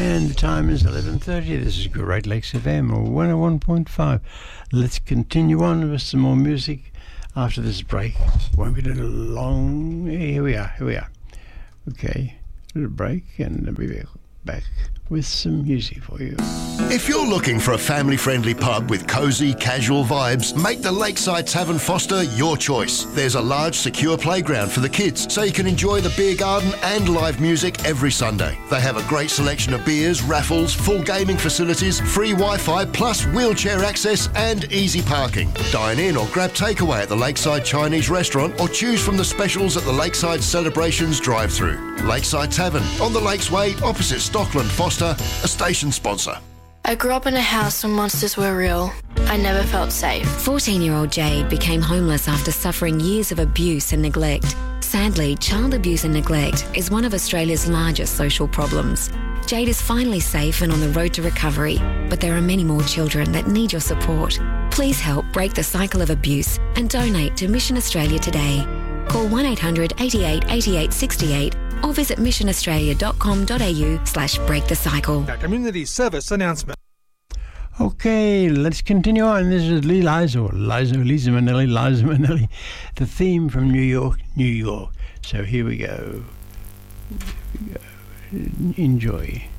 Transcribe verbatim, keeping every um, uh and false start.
And the time is eleven thirty. This is Great Lakes F M, or one oh one point five. Let's continue on with some more music after this break. Won't be a little long. Here we are, here we are. Okay, a little break, and we'll be back with some music for you. If you're looking for a family-friendly pub with cosy, casual vibes, make the Lakeside Tavern Foster your choice. There's a large, secure playground for the kids, so you can enjoy the beer garden and live music every Sunday. They have a great selection of beers, raffles, full gaming facilities, free Wi-Fi, plus wheelchair access and easy parking. Dine in or grab takeaway at the Lakeside Chinese restaurant, or choose from the specials at the Lakeside Celebrations drive-through. Lakeside Tavern, on the Lakesway, opposite Stockland Foster, a station sponsor. I grew up in a house where monsters were real. I never felt safe. fourteen-year-old Jade became homeless after suffering years of abuse and neglect. Sadly, child abuse and neglect is one of Australia's largest social problems. Jade is finally safe and on the road to recovery, but there are many more children that need your support. Please help break the cycle of abuse and donate to Mission Australia today. Call one eight hundred eighty-eight eighty-eight sixty-eight or visit missionaustralia.com.au slash break the cycle. A community service announcement. Okay, let's continue on. This is Lee Liza, or Liza, Liza Minnelli, Liza Minnelli, the theme from New York, New York. So here we go. Here we go. Enjoy.